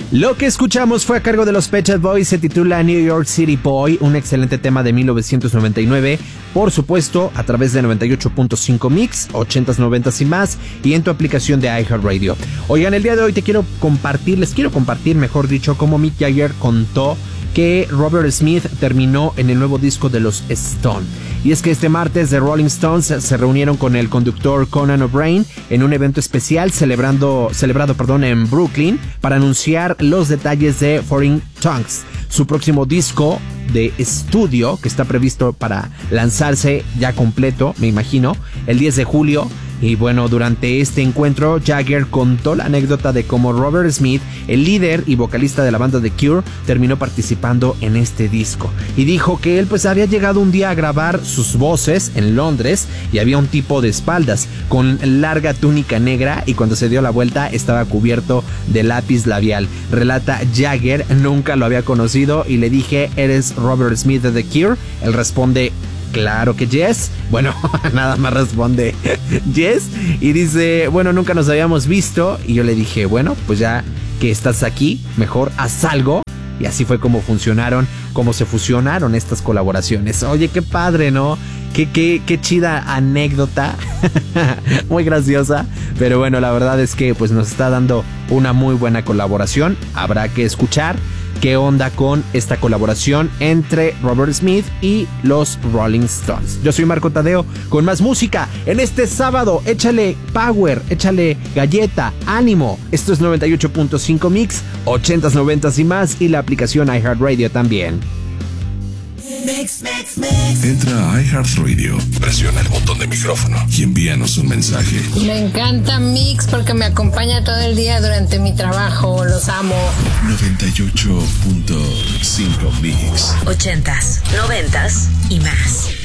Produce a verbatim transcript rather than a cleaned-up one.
Lo que escuchamos fue a cargo de los Pet Shop Boys, se titula New York City Boy, un excelente tema de mil novecientos noventa y nueve, por supuesto, a través de noventa y ocho punto cinco Mix, ochentas, noventas y más, y en tu aplicación de iHeartRadio. Oigan, el día de hoy te quiero compartir, les quiero compartir, mejor dicho, cómo Mick Jagger contó que Robert Smith terminó en el nuevo disco de los Stones. Y es que este martes The Rolling Stones se reunieron con el conductor Conan O'Brien en un evento especial celebrando, celebrado perdón, en Brooklyn para anunciar los detalles de Foreign Tongues, su próximo disco de estudio que está previsto para lanzarse ya completo, me imagino, el diez de julio. Y bueno, durante este encuentro, Jagger contó la anécdota de cómo Robert Smith, el líder y vocalista de la banda The Cure, terminó participando en este disco. Y dijo que él pues había llegado un día a grabar sus voces en Londres y había un tipo de espaldas con larga túnica negra y cuando se dio la vuelta estaba cubierto de lápiz labial. Relata Jagger, nunca lo había conocido y le dije, ¿eres Robert Smith de The Cure? Él responde, claro que yes. Bueno, nada más responde yes. Y dice, bueno, nunca nos habíamos visto. Y yo le dije, bueno, pues ya que estás aquí, mejor haz algo. Y así fue como funcionaron, como se fusionaron estas colaboraciones. Oye, qué padre, ¿no? Qué, qué, qué chida anécdota. Muy graciosa. Pero bueno, la verdad es que pues nos está dando una muy buena colaboración. Habrá que escuchar qué onda con esta colaboración entre Robert Smith y los Rolling Stones. Yo soy Marco Tadeo con más música en este sábado. Échale power, échale galleta, ánimo. Esto es noventa y ocho punto cinco Mix, ochentas, noventas y más, y la aplicación iHeartRadio también. Mix, mix, mix. Entra a iHeartRadio, presiona el botón de micrófono y envíanos un mensaje. Me encanta Mix porque me acompaña todo el día durante mi trabajo. Los amo. noventa y ocho punto cinco Mix. Ochentas, noventas y más.